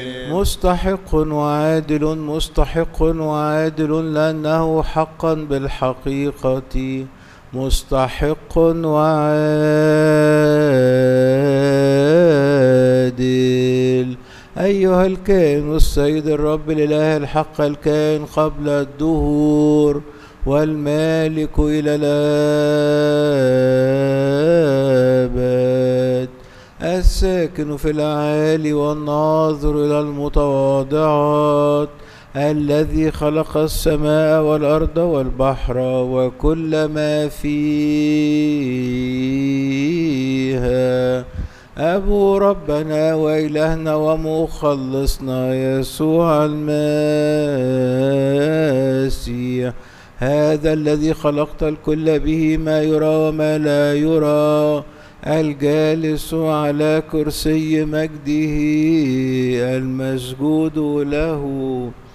مستحق وعادل مستحق وعادل لأنه حقا بالحقيقة مستحق وعادل. أيها الكائن السيد الرب الإله الحق الكائن قبل الدهور والمالك إلى الأبد الساكن في الأعالي والناظر إلى المتواضعات الذي خلق السماء والأرض والبحر وكل ما فيها أبو ربنا وإلهنا ومخلصنا يسوع المسيح هذا الذي خلقت الكل به ما يرى وما لا يرى الجالس على كرسي مجده المسجود له